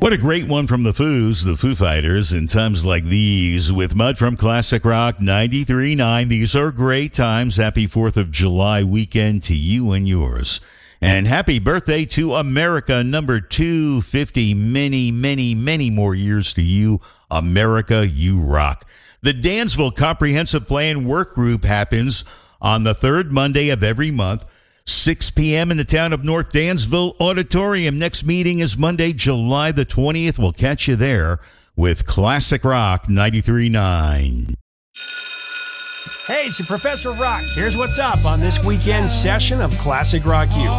What a great one from the Foos, the Foo Fighters, in times like these with Mud from Classic Rock 93.9. These are great times. Happy 4th of July weekend to you and yours. And happy birthday to America, number 250. Many, many, many more years to you. America, you rock. The Dansville Comprehensive Plan Work Group happens on the third Monday of every month. 6 p.m. in the town of North Dansville Auditorium. Next meeting is Monday, July the 20th. We'll catch you there with Classic Rock 93.9. Hey, it's your Professor Rock. Here's what's up on this weekend's session of Classic Rock U.